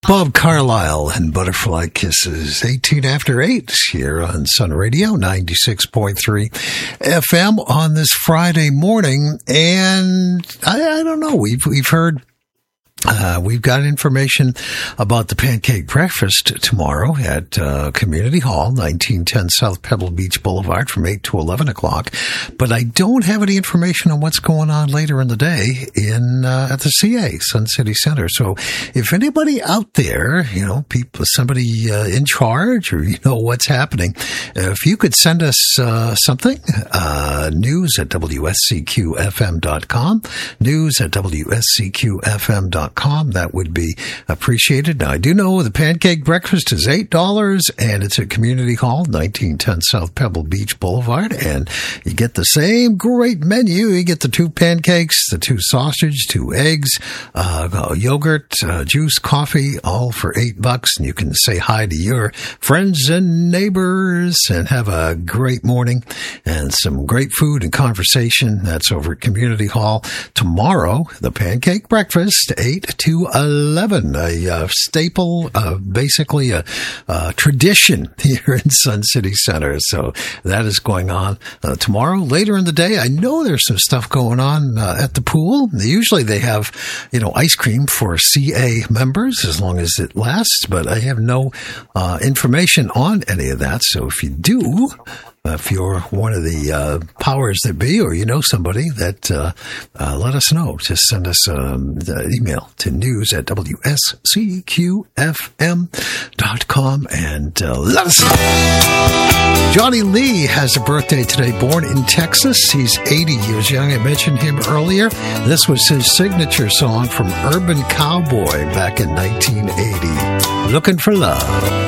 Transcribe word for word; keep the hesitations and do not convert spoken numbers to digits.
Bob Carlisle and Butterfly Kisses, eighteen after eight here on Sun Radio, ninety-six point three F M on this Friday morning. And I, I don't know, we've, we've heard Uh, we've got information about the pancake breakfast tomorrow at uh, Community Hall, nineteen ten South Pebble Beach Boulevard from eight to eleven o'clock. But I don't have any information on what's going on later in the day in uh, at the C A, Sun City Center. So if anybody out there, you know, people, somebody uh, in charge or you know what's happening, uh, if you could send us uh, something, uh, news at W S C Q F M dot com, news at W S C Q F M dot com. That would be appreciated. Now, I do know the pancake breakfast is eight dollars and it's at Community Hall, nineteen ten South Pebble Beach Boulevard. And you get the same great menu. You get the two pancakes, the two sausage, two eggs, uh, yogurt, uh, juice, coffee, all for eight bucks. And you can say hi to your friends and neighbors and have a great morning and some great food and conversation. That's over at Community Hall. Tomorrow, the pancake breakfast, eight to eleven, a uh, staple, uh, basically a, a tradition here in Sun City Center. So that is going on uh, tomorrow. Later in the day, I know there's some stuff going on uh, at the pool. Usually they have, you know, ice cream for C A members as long as it lasts, but I have no uh, information on any of that. So if you do, if you're one of the uh, powers that be, or you know somebody, that uh, uh, let us know. Just send us um, the email to news at W S C Q F M dot com and uh, let us know. Johnny Lee has a birthday today, born in Texas. He's eighty years young. I mentioned him earlier. This was his signature song from Urban Cowboy back in nineteen eighty. Looking for Love.